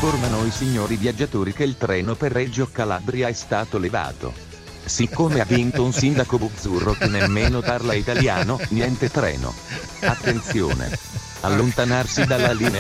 Informano i signori viaggiatori che il treno per Reggio Calabria è stato levato. Siccome ha vinto un sindaco buzzurro che nemmeno parla italiano, niente treno. Attenzione! Allontanarsi dalla linea.